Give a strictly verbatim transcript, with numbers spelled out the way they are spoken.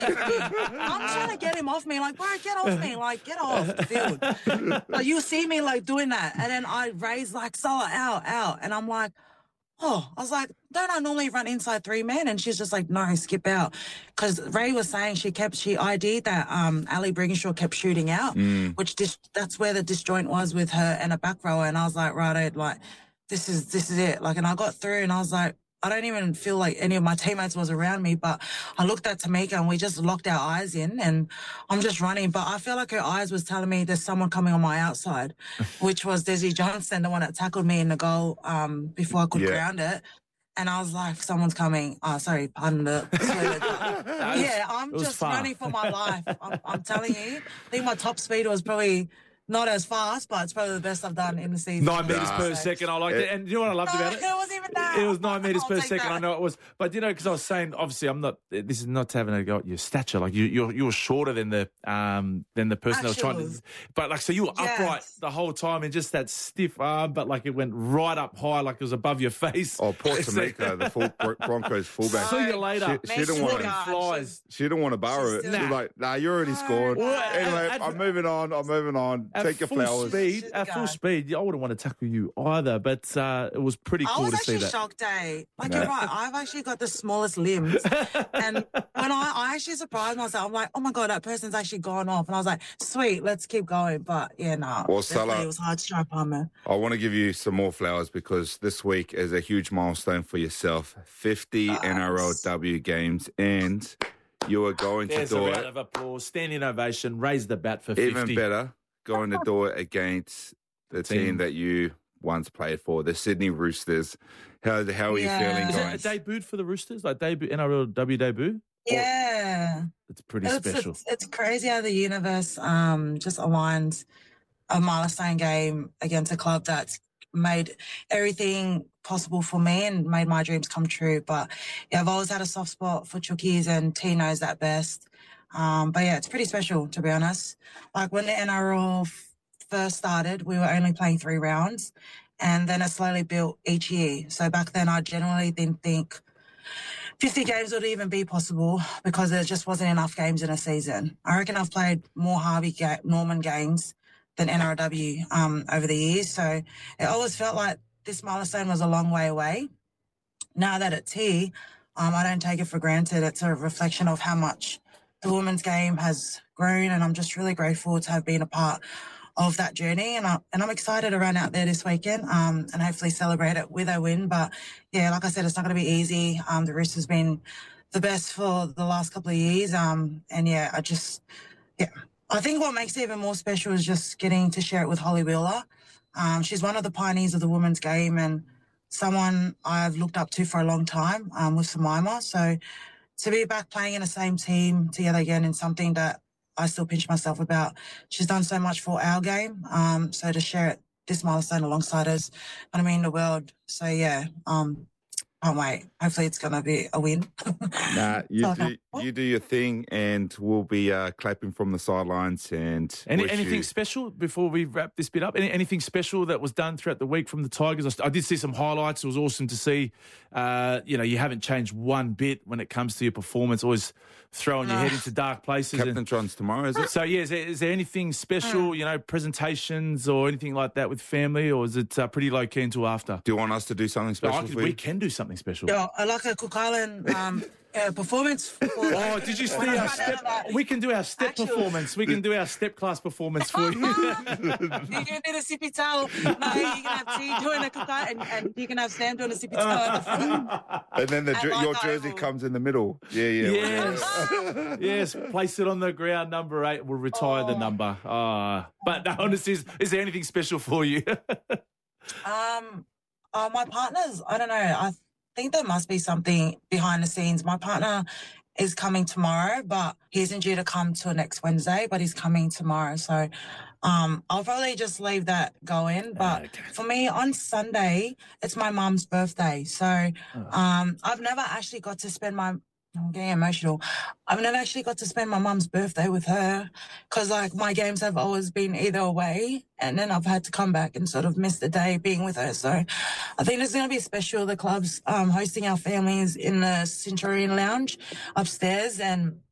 I'm trying to get him off me. Like, bro, get off me. Like, get off the field. Like, you see me, like, doing that. And then I raise, like, Salah, out, out. And I'm like, oh, I was like, don't I normally run inside three men? And she's just like, no, skip out. Because Ray was saying she kept, she I D'd that um, Ali Brigginshaw kept shooting out, mm. which dis- that's where the disjoint was with her and a back rower. And I was like, right, like, this is, this is it. Like, and I got through and I was like, I don't even feel like any of my teammates was around me, but I looked at Tamika and we just locked our eyes in and I'm just running. But I feel like her eyes was telling me there's someone coming on my outside, which was Desi Johnson, the one that tackled me in the goal um, before I could yeah. ground it. And I was like, someone's coming. Oh, sorry, pardon the yeah, I'm just far. running for my life. I'm, I'm telling you. I think my top speed was probably not as fast, but it's probably the best I've done in the season. Nine metres nah. per second. I liked it. it. And you know what I loved no, about it? It wasn't even that. It was nine metres per second. That. I know it was. But, you know, because I was saying, obviously, I'm not, this is not having a go at your stature. Like, you, you're you're shorter than the um than the person Actually, that was trying to. But, like, so you were yes. upright the whole time and just that stiff arm, but, like, it went right up high, like it was above your face. Oh, poor Tamika, the full, Broncos fullback. See you later. She, she didn't want to flies. She didn't want to borrow it. She was like, nah, you already scored. Well, anyway, at, I'm moving on. I'm moving on. Take your flowers. Speed, at full speed, I wouldn't want to tackle you either, but uh, it was pretty cool to see that. I was actually shocked, eh? Like, you're right. I've actually got the smallest limbs. And when I, I actually surprised myself, I'm like, oh, my God, that person's actually gone off. And I was like, sweet, let's keep going. But, yeah, no, nah, well, Salah, it was hard to try palm, man. I want to give you some more flowers because this week is a huge milestone for yourself. fifty uh, N R L W games, and you are going There's to do it. a round of applause, standing ovation, raise the bat for fifty. Even better, going to do it against the team, team that you once played for, the Sydney Roosters. How how are yeah. you feeling, Is guys? Is it a debut for the Roosters? Like debut N R L W debut? Yeah. It's pretty it's, special. It's, it's crazy how the universe um, just aligns a milestone game against a club that's made everything possible for me and made my dreams come true. But yeah, I've always had a soft spot for Chookies and T knows that best. Um, but yeah, it's pretty special, to be honest. Like when the N R L first started, we were only playing three rounds and then it slowly built each year. So back then I generally didn't think fifty games would even be possible because there just wasn't enough games in a season. I reckon I've played more Harvey ga- Norman games than N R L W um, over the years. So it always felt like this milestone was a long way away. Now that it's here, um, I don't take it for granted. It's a reflection of how much the women's game has grown, and I'm just really grateful to have been a part of that journey. And, I, and I'm excited to run out there this weekend um, and hopefully celebrate it with a win. But, yeah, like I said, it's not going to be easy. Um, the Roosters been the best for the last couple of years. Um, and, yeah, I just, yeah. I think what makes it even more special is just getting to share it with Holly Wheeler. Um, she's one of the pioneers of the women's game and someone I've looked up to for a long time um, with Jemima. So to be back playing in the same team together again is something that I still pinch myself about. She's done so much for our game. Um, so to share it, this milestone alongside us, going to mean the world. So, yeah, um, can't wait. Hopefully it's going to be a win. Nah, you do, you do your thing and we'll be uh, clapping from the sidelines. And Any, anything you... special before we wrap this bit up? Any, anything special that was done throughout the week from the Tigers? I, I did see some highlights. It was awesome to see. Uh, you know, you haven't changed one bit when it comes to your performance. Always throwing your head into dark places. Captain and... Tron's tomorrow, is it? So, yeah, is there, is there anything special, you know, presentations or anything like that with family, or is it uh, pretty low-key until after? Do you want us to do something special no, for we you? can do something special. Yeah, I like a Cook Island um, uh, performance. For, oh, did you see our step? We can do our step Actual. performance. We can do our step class performance for you. You can do the sippy towel. No, you can have T doing a Cook Island, and, and you can have Sam doing a sippy towel at the front. And then the, like your jersey oval. comes in the middle. Yeah, yeah. Yes, yes. Place it on the ground. Number eight. We'll retire oh. the number. Uh, but no, honestly, is, is there anything special for you? um, uh, my partners. I don't know. I think there must be something behind the scenes. My partner is coming tomorrow, but he isn't due to come till next Wednesday, but he's coming tomorrow. So um, I'll probably just leave that going. But okay. for me, on Sunday, it's my mum's birthday. So um, I've never actually got to spend my... I'm getting emotional. I've never actually got to spend my mum's birthday with her because, like, my games have always been either away and then I've had to come back and sort of miss the day being with her. So I think it's going to be special. The club's um, hosting our families in the Centurion Lounge upstairs, and